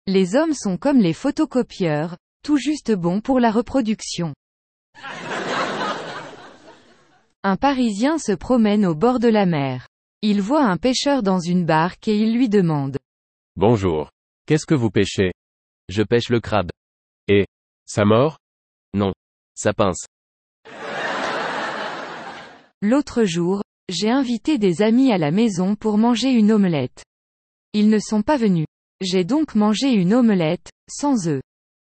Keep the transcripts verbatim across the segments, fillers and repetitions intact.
Les hommes sont comme les photocopieurs, tout juste bons pour la reproduction. Un Parisien se promène au bord de la mer. Il voit un pêcheur dans une barque et il lui demande. Bonjour. Qu'est-ce que vous pêchez? Je pêche le crabe. Et, ça mord? Non. Ça pince. L'autre jour, j'ai invité des amis à la maison pour manger une omelette. Ils ne sont pas venus. J'ai donc mangé une omelette, sans œufs.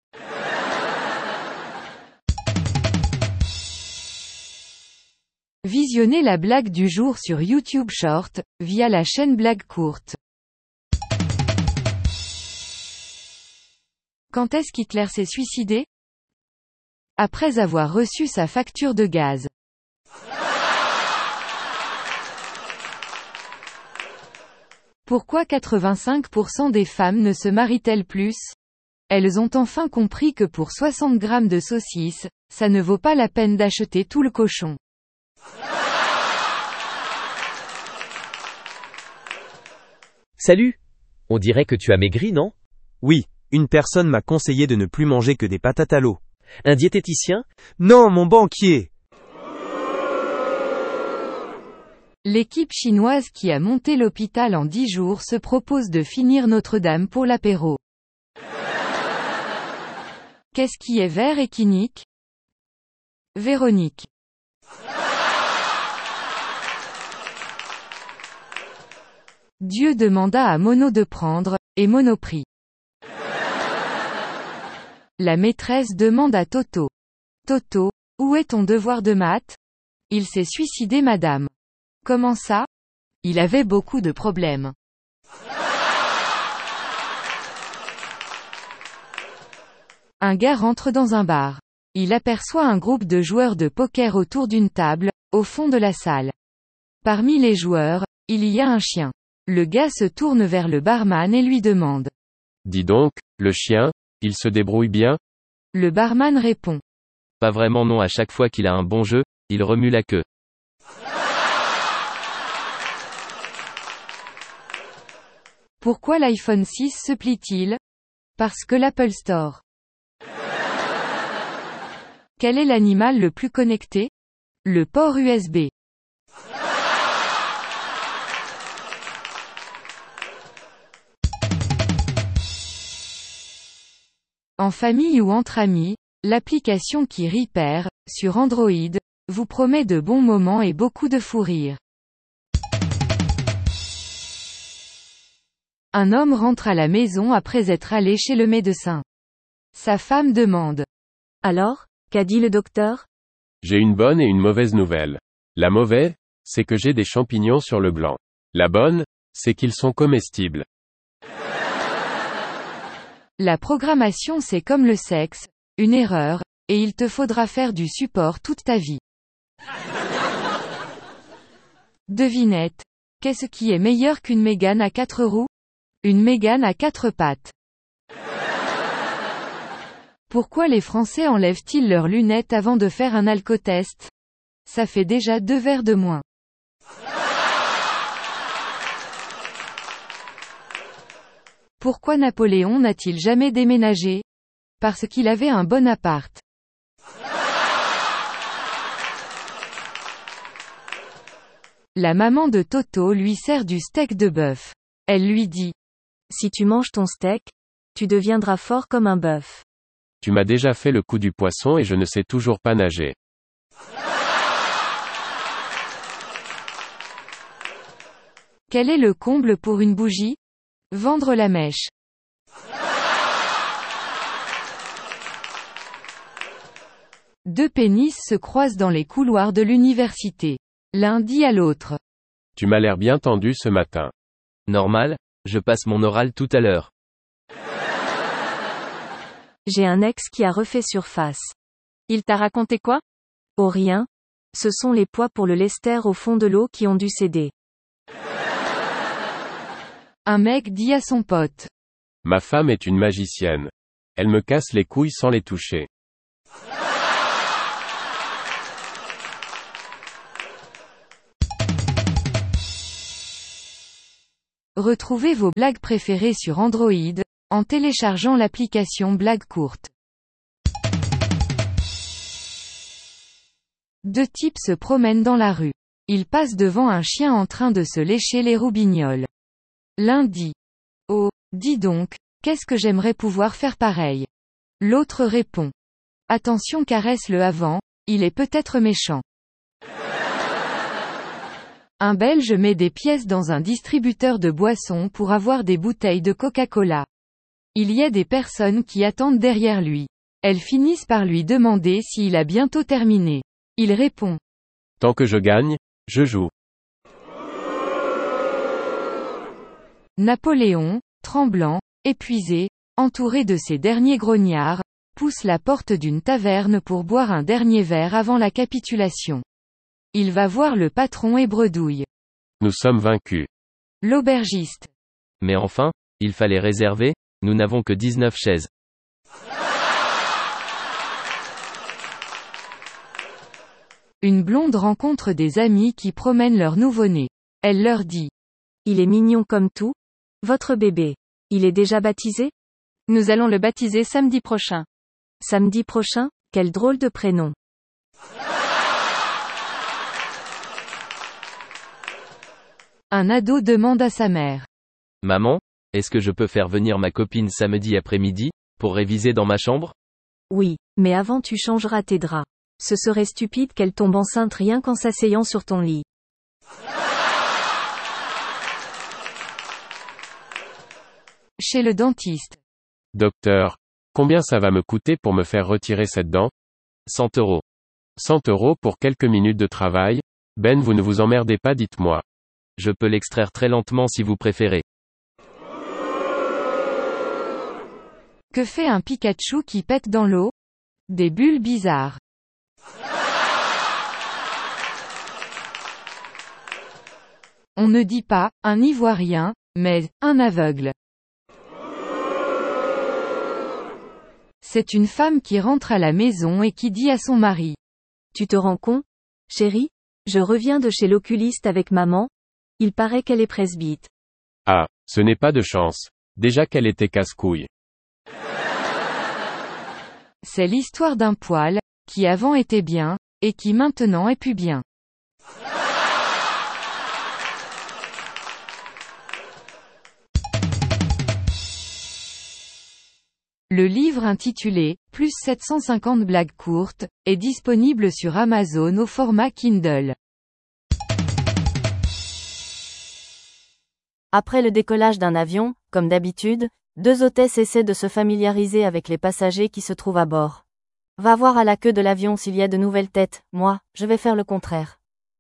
Visionnez la blague du jour sur YouTube Short, via la chaîne Blague Courte. Quand est-ce qu'Hitler s'est suicidé? Après avoir reçu sa facture de gaz. Pourquoi quatre-vingt-cinq pour cent des femmes ne se marient-elles plus? Elles ont enfin compris que pour soixante grammes de saucisses, ça ne vaut pas la peine d'acheter tout le cochon. Salut! On dirait que tu as maigri, non? Oui, une personne m'a conseillé de ne plus manger que des patates à l'eau. Un diététicien? Non, mon banquier! L'équipe chinoise qui a monté l'hôpital en dix jours se propose de finir Notre-Dame pour l'apéro. Qu'est-ce qui est vert et qui nique? Véronique. Dieu demanda à Mono de prendre, et Mono prit. La maîtresse demande à Toto. Toto, où est ton devoir de maths? Il s'est suicidé madame. Comment ça? Il avait beaucoup de problèmes. Un gars rentre dans un bar. Il aperçoit un groupe de joueurs de poker autour d'une table, au fond de la salle. Parmi les joueurs, il y a un chien. Le gars se tourne vers le barman et lui demande. Dis donc, le chien, il se débrouille bien? Le barman répond. Pas vraiment non, à chaque fois qu'il a un bon jeu, il remue la queue. Pourquoi l'iPhone six se plie-t-il? Parce que l'Apple Store. Quel est l'animal le plus connecté? Le port U S B. En famille ou entre amis, l'application qui Repair, sur Android, vous promet de bons moments et beaucoup de fou rire. Un homme rentre à la maison après être allé chez le médecin. Sa femme demande. Alors, qu'a dit le docteur? J'ai une bonne et une mauvaise nouvelle. La mauvaise, c'est que j'ai des champignons sur le blanc. La bonne, c'est qu'ils sont comestibles. La programmation c'est comme le sexe, une erreur, et il te faudra faire du support toute ta vie. Devinette. Qu'est-ce qui est meilleur qu'une Mégane à quatre roues? Une Mégane à quatre pattes. Pourquoi les Français enlèvent-ils leurs lunettes avant de faire un alcotest? Ça fait déjà deux verres de moins. Pourquoi Napoléon n'a-t-il jamais déménagé? Parce qu'il avait un bon appart. La maman de Toto lui sert du steak de bœuf. Elle lui dit. Si tu manges ton steak, tu deviendras fort comme un bœuf. Tu m'as déjà fait le coup du poisson et je ne sais toujours pas nager. Quel est le comble pour une bougie? Vendre la mèche. Deux pénis se croisent dans les couloirs de l'université. L'un dit à l'autre. Tu m'as l'air bien tendu ce matin. Normal, je passe mon oral tout à l'heure. J'ai un ex qui a refait surface. Il t'a raconté quoi? Oh rien. Ce sont les poids pour le lester au fond de l'eau qui ont dû céder. Un mec dit à son pote. Ma femme est une magicienne. Elle me casse les couilles sans les toucher. Retrouvez vos blagues préférées sur Android, en téléchargeant l'application Blague Courte. Deux types se promènent dans la rue. Ils passent devant un chien en train de se lécher les roubignoles. L'un dit: Oh, dis donc, qu'est-ce que j'aimerais pouvoir faire pareil. L'autre répond: Attention, caresse-le avant, il est peut-être méchant. Un Belge met des pièces dans un distributeur de boissons pour avoir des bouteilles de Coca-Cola. Il y a des personnes qui attendent derrière lui. Elles finissent par lui demander s'il a bientôt terminé. Il répond: Tant que je gagne, je joue. Napoléon, tremblant, épuisé, entouré de ses derniers grognards, pousse la porte d'une taverne pour boire un dernier verre avant la capitulation. Il va voir le patron et bredouille: Nous sommes vaincus. L'aubergiste: Mais enfin, il fallait réserver, nous n'avons que dix-neuf chaises. Une blonde rencontre des amis qui promènent leur nouveau-né. Elle leur dit: Il est mignon comme tout. Votre bébé. Il est déjà baptisé? Nous allons le baptiser samedi prochain. Samedi prochain? Quel drôle de prénom. Un ado demande à sa mère: Maman, est-ce que je peux faire venir ma copine samedi après-midi, pour réviser dans ma chambre? Oui, mais avant tu changeras tes draps. Ce serait stupide qu'elle tombe enceinte rien qu'en s'asseyant sur ton lit. Chez le dentiste: Docteur, combien ça va me coûter pour me faire retirer cette dent? cent euros. cent euros pour quelques minutes de travail? Ben, vous ne vous emmerdez pas, dites-moi. Je peux l'extraire très lentement si vous préférez. Que fait un Pikachu qui pète dans l'eau? Des bulles bizarres. On ne dit pas un Ivoirien, mais un aveugle. C'est une femme qui rentre à la maison et qui dit à son mari: Tu te rends compte, chérie? Je reviens de chez l'oculiste avec maman. Il paraît qu'elle est presbyte. Ah, ce n'est pas de chance. Déjà qu'elle était casse-couille. C'est l'histoire d'un poil, qui avant était bien, et qui maintenant est plus bien. Le livre intitulé « Plus sept cent cinquante blagues courtes » est disponible sur Amazon au format Kindle. Après le décollage d'un avion, comme d'habitude, deux hôtesses essaient de se familiariser avec les passagers qui se trouvent à bord. Va voir à la queue de l'avion s'il y a de nouvelles têtes, moi, je vais faire le contraire.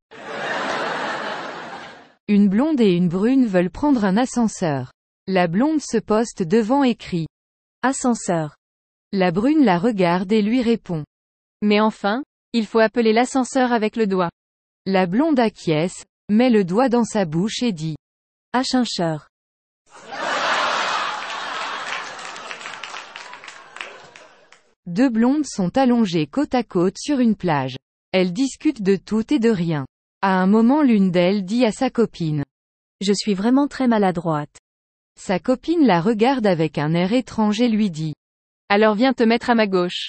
Une blonde et une brune veulent prendre un ascenseur. La blonde se poste devant et crie: Ascenseur. La brune la regarde et lui répond: Mais enfin, il faut appeler l'ascenseur avec le doigt. La blonde acquiesce, met le doigt dans sa bouche et dit: Ascenseur. Deux blondes sont allongées côte à côte sur une plage. Elles discutent de tout et de rien. À un moment, l'une d'elles dit à sa copine: Je suis vraiment très maladroite. Sa copine la regarde avec un air étrange et lui dit: Alors viens te mettre à ma gauche.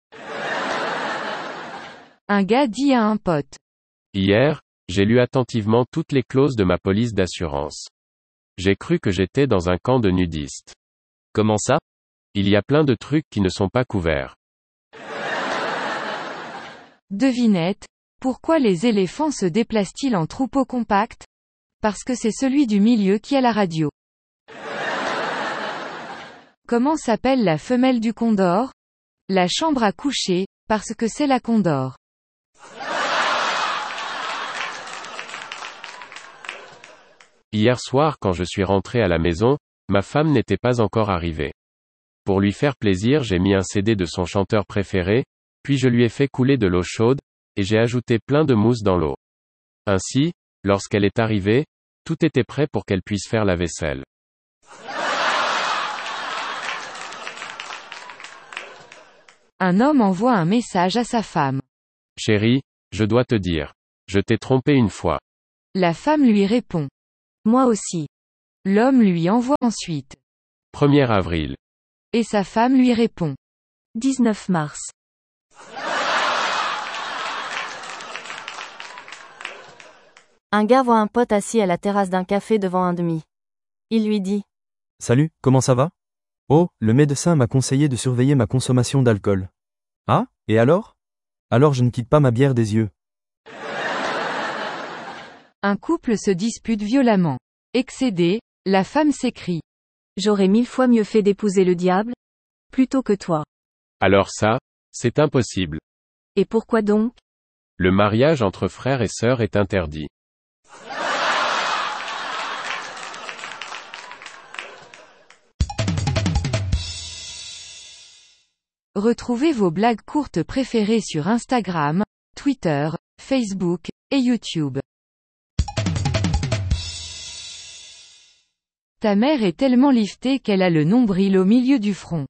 Un gars dit à un pote: Hier, j'ai lu attentivement toutes les clauses de ma police d'assurance. J'ai cru que j'étais dans un camp de nudistes. Comment ça? Il y a plein de trucs qui ne sont pas couverts. Devinette, pourquoi les éléphants se déplacent-ils en troupeau compact? Parce que c'est celui du milieu qui a la radio. Comment s'appelle la femelle du condor? La chambre à coucher, parce que c'est la condor. Hier soir, quand je suis rentré à la maison, ma femme n'était pas encore arrivée. Pour lui faire plaisir, j'ai mis un C D de son chanteur préféré, puis je lui ai fait couler de l'eau chaude, et j'ai ajouté plein de mousse dans l'eau. Ainsi, lorsqu'elle est arrivée, tout était prêt pour qu'elle puisse faire la vaisselle. Un homme envoie un message à sa femme. Chérie, je dois te dire. Je t'ai trompé une fois. La femme lui répond: Moi aussi. L'homme lui envoie ensuite: premier avril. Et sa femme lui répond. dix-neuf mars. Un gars voit un pote assis à la terrasse d'un café devant un demi. Il lui dit. Salut, comment ça va? Oh, le médecin m'a conseillé de surveiller ma consommation d'alcool. Ah, et alors? Alors je ne quitte pas ma bière des yeux. Un couple se dispute violemment. Excédée, la femme s'écrie. J'aurais mille fois mieux fait d'épouser le diable, plutôt que toi. Alors ça, c'est impossible. Et pourquoi donc? Le mariage entre frères et sœurs est interdit. Retrouvez vos blagues courtes préférées sur Instagram, Twitter, Facebook, et YouTube. Ta mère est tellement liftée qu'elle a le nombril au milieu du front.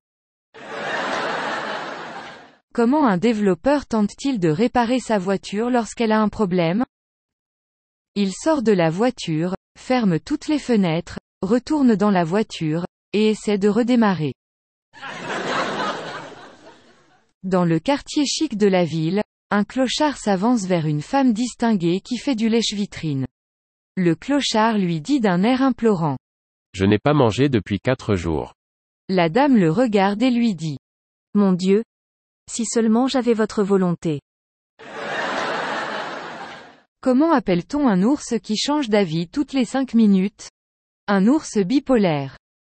Comment un développeur tente-t-il de réparer sa voiture lorsqu'elle a un problème? Il sort de la voiture, ferme toutes les fenêtres, retourne dans la voiture, et essaie de redémarrer. Dans le quartier chic de la ville, un clochard s'avance vers une femme distinguée qui fait du lèche-vitrine. Le clochard lui dit d'un air implorant. Je n'ai pas mangé depuis quatre jours. La dame le regarde et lui dit. Mon Dieu! Si seulement j'avais votre volonté. Comment appelle-t-on un ours qui change d'avis toutes les cinq minutes? Un ours bipolaire.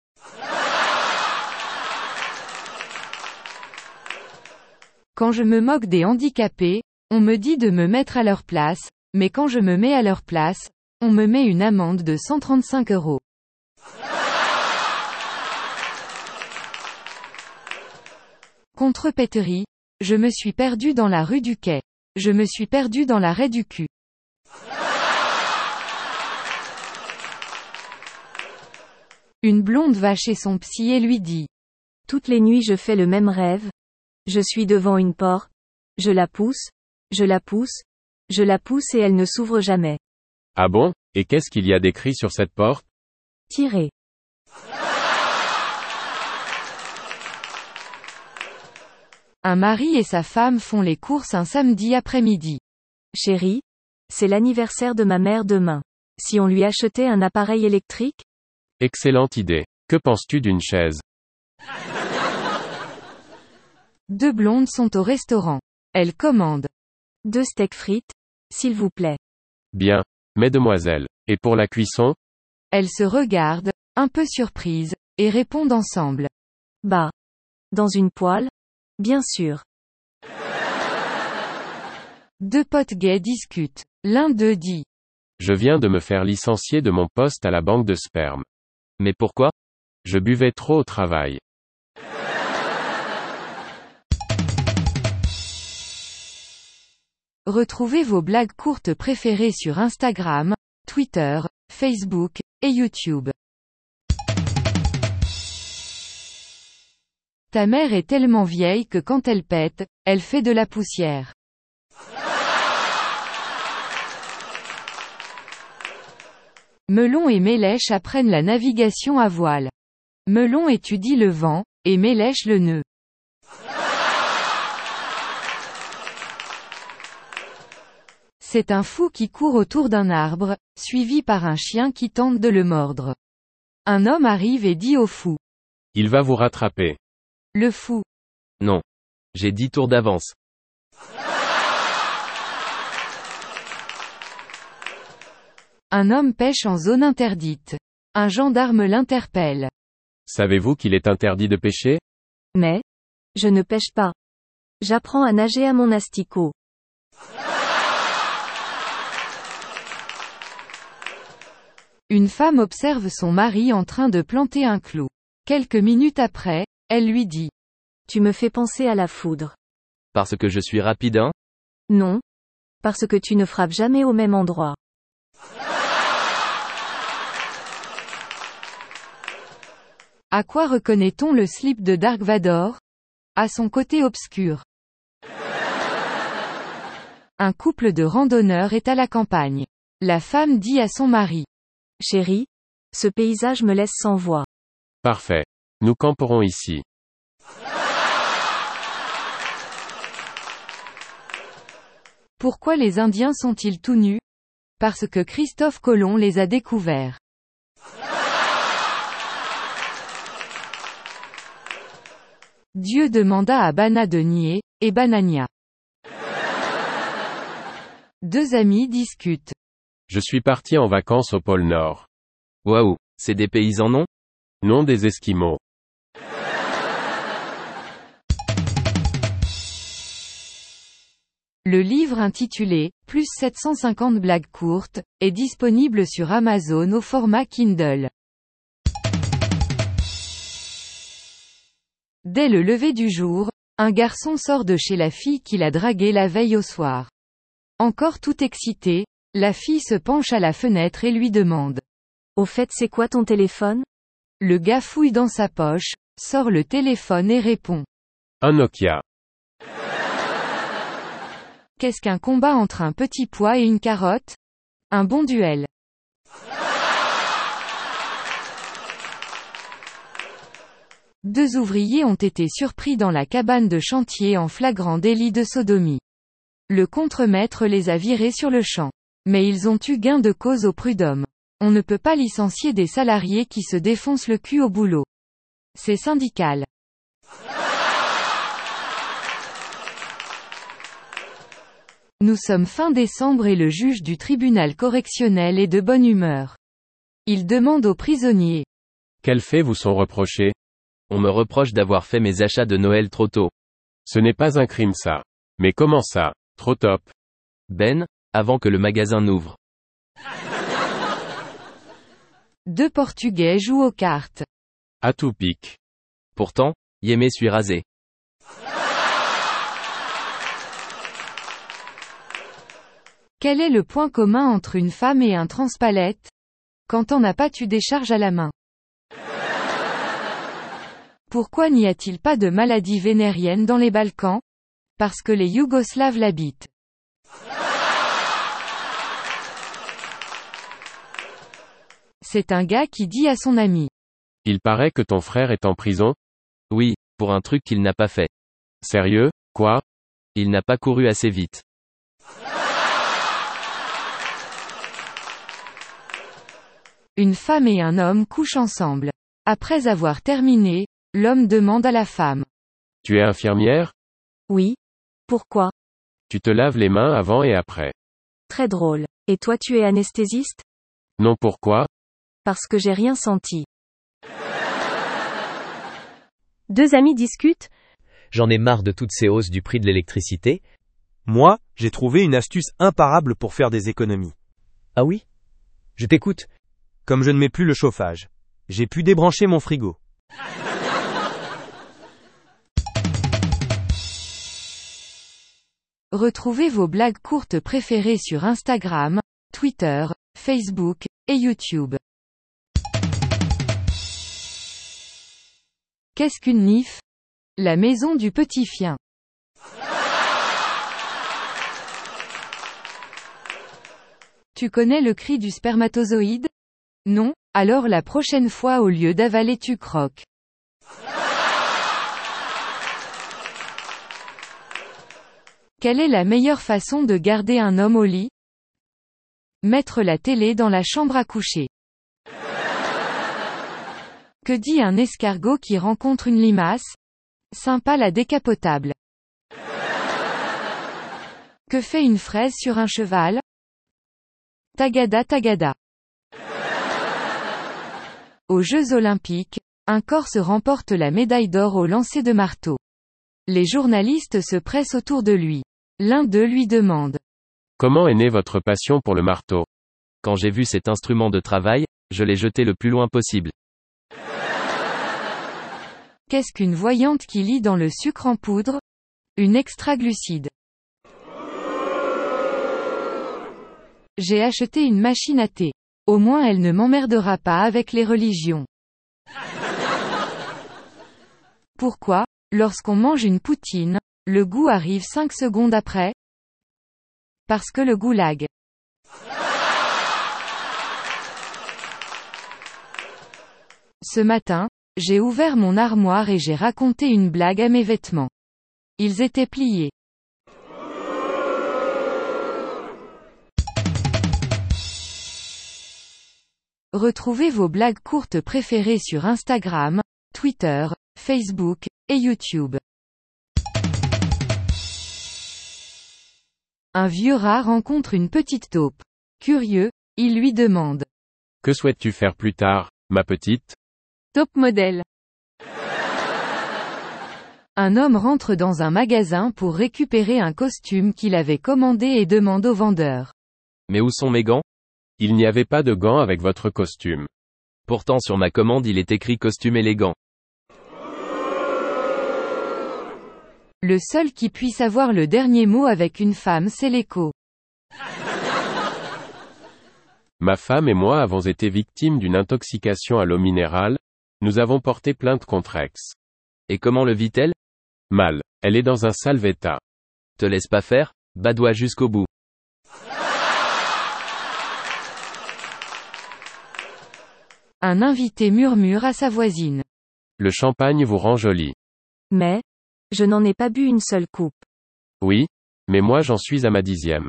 Quand je me moque des handicapés, on me dit de me mettre à leur place, mais quand je me mets à leur place, on me met une amende de cent trente-cinq euros. Contrepéterie. Je me suis perdu dans la rue du Quai. Je me suis perdu dans l'arrêt du cul. Une blonde va chez son psy et lui dit. Toutes les nuits je fais le même rêve. Je suis devant une porte. Je la pousse. Je la pousse. Je la pousse et elle ne s'ouvre jamais. Ah bon? Et qu'est-ce qu'il y a d'écrit sur cette porte? Tirez. Un mari et sa femme font les courses un samedi après-midi. Chérie, c'est l'anniversaire de ma mère demain. Si on lui achetait un appareil électrique? Excellente idée. Que penses-tu d'une chaise? Deux blondes sont au restaurant. Elles commandent. Deux steaks frites, s'il vous plaît. Bien. Mesdemoiselles. Et pour la cuisson? Elles se regardent, un peu surprises, et répondent ensemble. Bah. Dans une poêle? Bien sûr. Deux potes gays discutent. L'un d'eux dit. Je viens de me faire licencier de mon poste à la banque de sperme. Mais pourquoi? Je buvais trop au travail. Retrouvez vos blagues courtes préférées sur Instagram, Twitter, Facebook, et YouTube. Ta mère est tellement vieille que quand elle pète, elle fait de la poussière. Melon et Mélèche apprennent la navigation à voile. Melon étudie le vent, et Mélèche le nœud. C'est un fou qui court autour d'un arbre, suivi par un chien qui tente de le mordre. Un homme arrive et dit au fou. Il va vous rattraper. Le fou. Non. J'ai dix tours d'avance. Un homme pêche en zone interdite. Un gendarme l'interpelle. Savez-vous qu'il est interdit de pêcher? Mais, je ne pêche pas. J'apprends à nager à mon asticot. Une femme observe son mari en train de planter un clou. Quelques minutes après, elle lui dit. Tu me fais penser à la foudre. Parce que je suis rapide, hein? Non. Parce que tu ne frappes jamais au même endroit. À quoi reconnaît-on le slip de Dark Vador? À son côté obscur. Un couple de randonneurs est à la campagne. La femme dit à son mari. Chérie, ce paysage me laisse sans voix. Parfait. Nous camperons ici. Pourquoi les Indiens sont-ils tout nus? Parce que Christophe Colomb les a découverts. Dieu demanda à Bana de nier, et Banania. Deux amis discutent. Je suis parti en vacances au pôle Nord. Waouh, c'est des paysans non? Non, des Esquimaux. Le livre intitulé « Plus sept cent cinquante blagues courtes » est disponible sur Amazon au format Kindle. Dès le lever du jour, un garçon sort de chez la fille qu'il a draguée la veille au soir. Encore tout excitée, la fille se penche à la fenêtre et lui demande. Au fait, c'est quoi ton téléphone? Le gars fouille dans sa poche, sort le téléphone et répond. Un Nokia. Qu'est-ce qu'un combat entre un petit pois et une carotte? Un bon duel. Deux ouvriers ont été surpris dans la cabane de chantier en flagrant délit de sodomie. Le contremaître les a virés sur le champ. Mais ils ont eu gain de cause au prud'homme. On ne peut pas licencier des salariés qui se défoncent le cul au boulot. C'est syndical. Nous sommes fin décembre et le juge du tribunal correctionnel est de bonne humeur. Il demande aux prisonniers. Quels faits vous sont reprochés? On me reproche d'avoir fait mes achats de Noël trop tôt. Ce n'est pas un crime ça. Mais comment ça? Trop top. Ben, avant que le magasin n'ouvre. Deux Portugais jouent aux cartes. À tout pique. Pourtant, Yémé suis rasé. Quel est le point commun entre une femme et un transpalette? Quand on n'a pas tu décharges à la main. Pourquoi n'y a-t-il pas de maladie vénérienne dans les Balkans? Parce que les Yougoslaves l'habitent. C'est un gars qui dit à son ami. Il paraît que ton frère est en prison? Oui, pour un truc qu'il n'a pas fait. Sérieux? Quoi? Il n'a pas couru assez vite. Une femme et un homme couchent ensemble. Après avoir terminé, l'homme demande à la femme. Tu es infirmière? Oui. Pourquoi? Tu te laves les mains avant et après. Très drôle. Et toi tu es anesthésiste? Non, pourquoi? Parce que j'ai rien senti. Deux amis discutent. J'en ai marre de toutes ces hausses du prix de l'électricité. Moi, j'ai trouvé une astuce imparable pour faire des économies. Ah oui? Je t'écoute. Comme je ne mets plus le chauffage, j'ai pu débrancher mon frigo. Retrouvez vos blagues courtes préférées sur Instagram, Twitter, Facebook, et YouTube. Qu'est-ce qu'une N I F? La maison du petit chien. Tu connais le cri du spermatozoïde? Non? Alors la prochaine fois au lieu d'avaler tu croques. Quelle est la meilleure façon de garder un homme au lit? Mettre la télé dans la chambre à coucher. Que dit un escargot qui rencontre une limace? Sympa la décapotable. Que fait une fraise sur un cheval? Tagada tagada. Aux Jeux Olympiques, un Corse remporte la médaille d'or au lancer de marteau. Les journalistes se pressent autour de lui. L'un d'eux lui demande. Comment est née votre passion pour le marteau? Quand j'ai vu cet instrument de travail, je l'ai jeté le plus loin possible. Qu'est-ce qu'une voyante qui lit dans le sucre en poudre? Une extraglucide. J'ai acheté une machine à thé. Au moins elle ne m'emmerdera pas avec les religions. Pourquoi, lorsqu'on mange une poutine, le goût arrive cinq secondes après? Parce que le goulag. Ce matin, J'ai ouvert mon armoire et j'ai raconté une blague à mes vêtements. Ils étaient pliés. Retrouvez vos blagues courtes préférées sur Instagram, Twitter, Facebook, et YouTube. Un vieux rat rencontre une petite taupe. Curieux, il lui demande. Que souhaites-tu faire plus tard, ma petite? Top modèle. Un homme rentre dans un magasin pour récupérer un costume qu'il avait commandé et demande au vendeur. Mais où sont mes gants? Il n'y avait pas de gants avec votre costume. Pourtant sur ma commande il est écrit costume élégant. Le seul qui puisse avoir le dernier mot avec une femme c'est l'écho. Ma femme et moi avons été victimes d'une intoxication à l'eau minérale, nous avons porté plainte contre Ex. Et comment le vit-elle? Mal. Elle est dans un sale état. Te laisse pas faire, badoie jusqu'au bout. Un invité murmure à sa voisine. Le champagne vous rend jolie. Mais, je n'en ai pas bu une seule coupe. Oui, mais moi j'en suis à ma dixième.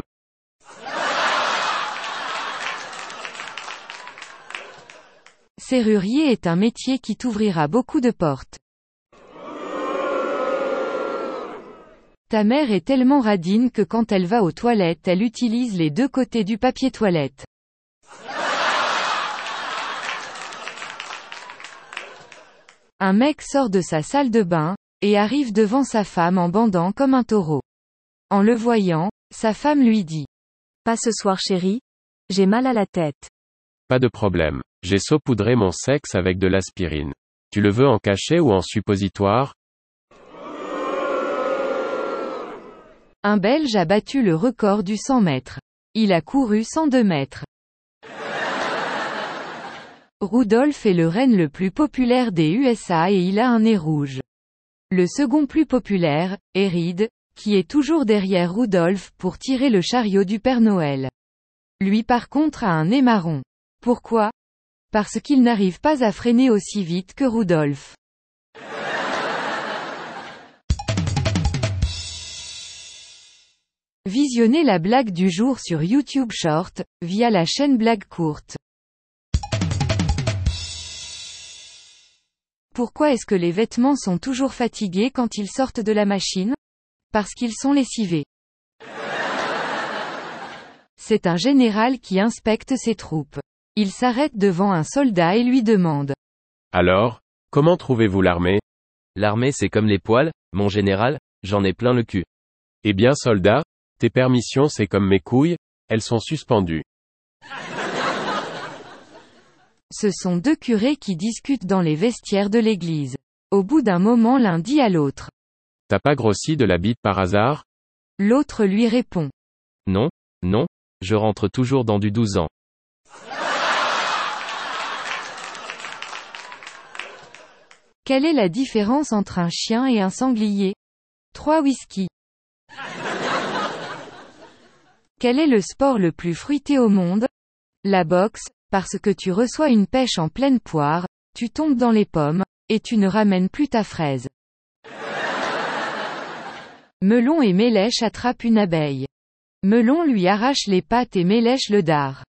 Serrurier est un métier qui t'ouvrira beaucoup de portes. Ta mère est tellement radine que quand elle va aux toilettes elle utilise les deux côtés du papier toilette. Un mec sort de sa salle de bain, et arrive devant sa femme en bandant comme un taureau. En le voyant, sa femme lui dit. Pas ce soir chérie, j'ai mal à la tête. Pas de problème, j'ai saupoudré mon sexe avec de l'aspirine. Tu le veux en cachet ou en suppositoire? Un Belge a battu le record du cent mètres. Il a couru cent deux mètres. Rudolph est le renne le plus populaire des U S A et il a un nez rouge. Le second plus populaire, est Reed, qui est toujours derrière Rudolph pour tirer le chariot du Père Noël. Lui par contre a un nez marron. Pourquoi? Parce qu'il n'arrive pas à freiner aussi vite que Rudolph. Visionnez la blague du jour sur YouTube Short, via la chaîne Blague Courte. Pourquoi est-ce que les vêtements sont toujours fatigués quand ils sortent de la machine? Parce qu'ils sont lessivés. C'est un général qui inspecte ses troupes. Il s'arrête devant un soldat et lui demande. Alors, comment trouvez-vous l'armée? L'armée c'est comme les poils, mon général, j'en ai plein le cul. Eh bien soldat, tes permissions c'est comme mes couilles, elles sont suspendues. Ce sont deux curés qui discutent dans les vestiaires de l'église. Au bout d'un moment l'un dit à l'autre. T'as pas grossi de la bite par hasard? L'autre lui répond. Non, non, je rentre toujours dans du douze ans. Quelle est la différence entre un chien et un sanglier? Trois whisky. Quel est le sport le plus fruité au monde? La boxe, parce que tu reçois une pêche en pleine poire, tu tombes dans les pommes, et tu ne ramènes plus ta fraise. Melon et Mélèche attrapent une abeille. Melon lui arrache les pattes et Mélèche le dard.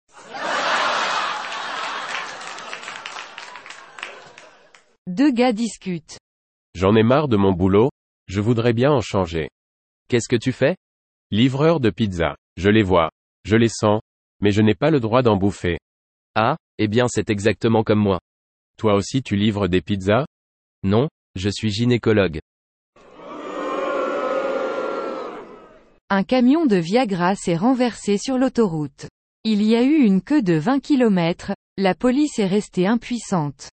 Deux gars discutent. J'en ai marre de mon boulot, je voudrais bien en changer. Qu'est-ce que tu fais? Livreur de pizza. Je les vois. Je les sens. Mais je n'ai pas le droit d'en bouffer. Ah, eh bien c'est exactement comme moi. Toi aussi tu livres des pizzas? Non, je suis gynécologue. Un camion de Viagra s'est renversé sur l'autoroute. Il y a eu une queue de vingt kilomètres, la police est restée impuissante.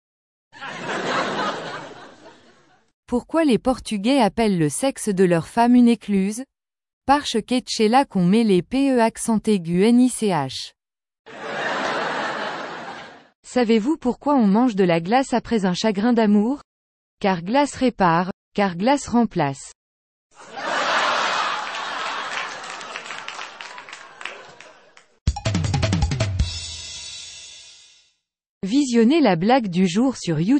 Pourquoi les Portugais appellent le sexe de leur femme une écluse? Parce que c'est là qu'on met les P E accent aigu N I C H. Savez-vous pourquoi on mange de la glace après un chagrin d'amour? Car glace répare, car glace remplace. Visionnez la blague du jour sur YouTube.